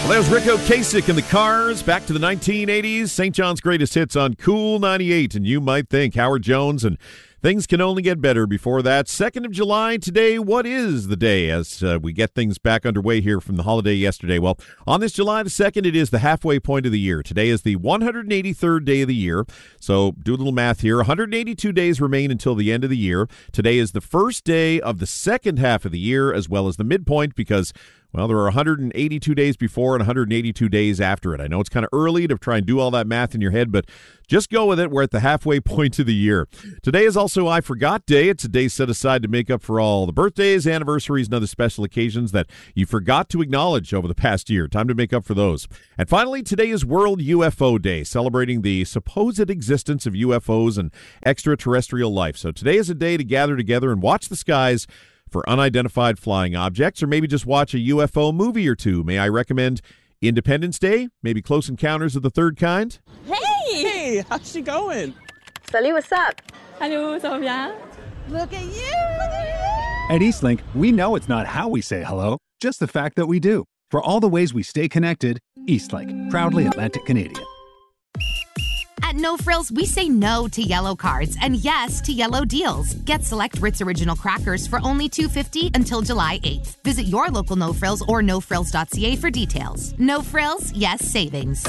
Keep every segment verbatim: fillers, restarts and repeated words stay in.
Well, that was Rick Ocasek and the Cars, back to the nineteen eighties. Saint John's greatest hits on Cool ninety-eight. And you might think Howard Jones and things can only get better before that. second of July today. What is the day as uh, we get things back underway here from the holiday yesterday? Well, on this July the second, it is the halfway point of the year. Today is the one hundred eighty-third day of the year. So do a little math here. one hundred eighty-two days remain until the end of the year. Today is the first day of the second half of the year, as well as the midpoint, because well, there are one hundred eighty-two days before and one hundred eighty-two days after it. I know it's kind of early to try and do all that math in your head, but just go with it. We're at the halfway point of the year. Today is also I Forgot Day. It's a day set aside to make up for all the birthdays, anniversaries, and other special occasions that you forgot to acknowledge over the past year. Time to make up for those. And finally, today is World U F O Day, celebrating the supposed existence of U F Os and extraterrestrial life. So today is a day to gather together and watch the skies for unidentified flying objects, or maybe just watch a U F O movie or two. May I recommend Independence Day? Maybe Close Encounters of the Third Kind? Hey! Hey, how's she going? Salut, what's up? Hello, ça va bien? Look at you! At Eastlink, we know it's not how we say hello, just the fact that we do. For all the ways we stay connected, Eastlink, proudly Atlantic Canadian. At No Frills, we say no to yellow cards and yes to yellow deals. Get select Ritz Original crackers for only two dollars and fifty cents until July eighth. Visit your local No Frills or no frills dot c a for details. No Frills, yes savings.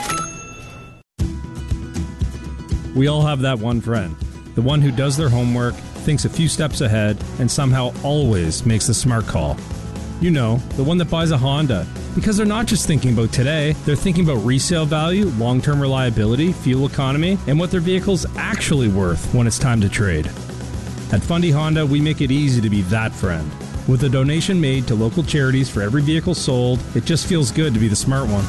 We all have that one friend. The one who does their homework, thinks a few steps ahead, and somehow always makes the smart call. You know, the one that buys a Honda. Because they're not just thinking about today, they're thinking about resale value, long-term reliability, fuel economy, and what their vehicle's actually worth when it's time to trade. At Fundy Honda, we make it easy to be that friend. With a donation made to local charities for every vehicle sold, it just feels good to be the smart one.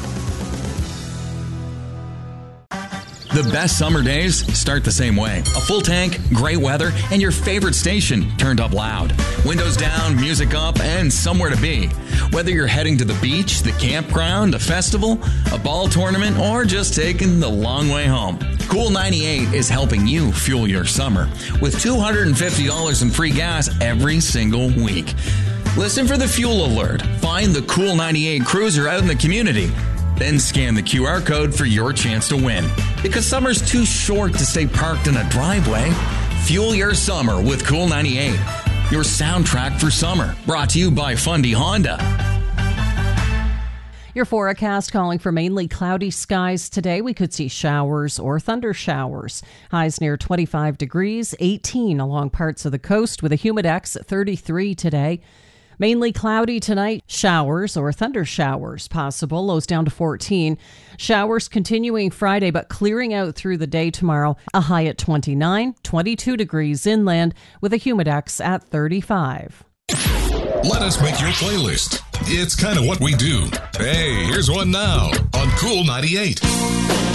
The best summer days start the same way. A full tank, great weather, and your favorite station turned up loud. Windows down, music up, and somewhere to be. Whether you're heading to the beach, the campground, a festival, a ball tournament, or just taking the long way home, Cool ninety-eight is helping you fuel your summer with two hundred fifty dollars in free gas every single week. Listen for the fuel alert. Find the Cool ninety-eight cruiser out in the community. Then scan the Q R code for your chance to win. Because summer's too short to stay parked in a driveway. Fuel your summer with Cool ninety-eight. Your soundtrack for summer. Brought to you by Fundy Honda. Your forecast calling for mainly cloudy skies today. We could see showers or thunder showers. Highs near twenty-five degrees, eighteen along parts of the coast with a humidex at thirty-three today. Mainly cloudy tonight, showers or thunder showers possible, lows down to fourteen. Showers continuing Friday, but clearing out through the day tomorrow. A high at twenty-nine, twenty-two degrees inland with a humidex at thirty-five. Let us make your playlist. It's kind of what we do. Hey, here's one now on Cool ninety-eight.